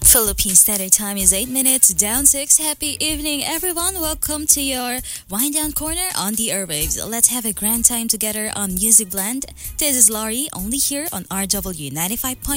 Philippine Standard Time is 8 minutes down 6. Happy evening, everyone. Welcome to your Wind Down Corner on the airwaves. Let's have a grand time together on Music Blend. This is Laurie, only here on RW 95.9.